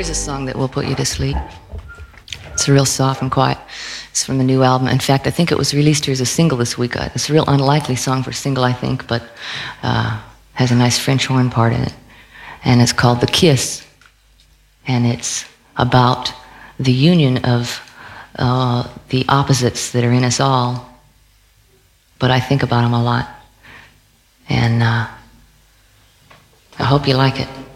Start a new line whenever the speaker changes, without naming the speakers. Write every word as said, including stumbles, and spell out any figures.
Here's a song that will put you to sleep. It's real soft and quiet. It's from the new album. In fact, I think it was released here as a single this week. It's a real unlikely song for a single, I think, but uh, has a nice French horn part in it. And it's called The Kiss. And it's about the union of uh, the opposites that are in us all. But I think about them a lot. And uh, I hope you like it.